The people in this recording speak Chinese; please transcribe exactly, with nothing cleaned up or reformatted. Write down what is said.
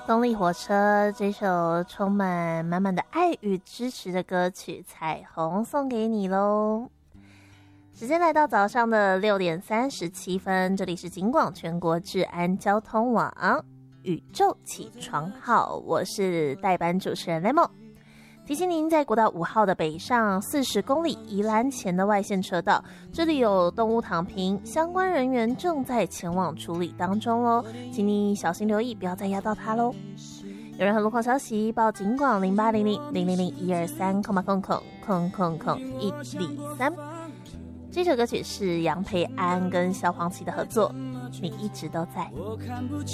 动力火车这首充满满满的爱与支持的歌曲《彩虹》送给你咯。时间来到早上的六点三十七分，这里是警广全国治安交通网宇宙起床号，我是代班主持人 Lemon。提醒您，在国道五号的北上四十公里宜兰前的外线车道，这里有动物躺平，相关人员正在前往处理当中咯，请你小心留意，不要再压到它咯。有任何路况消息，报警广零八零零零零零一二三空八空空空空空一零三。这首歌曲是杨培安跟萧煌奇的合作，你一直都在。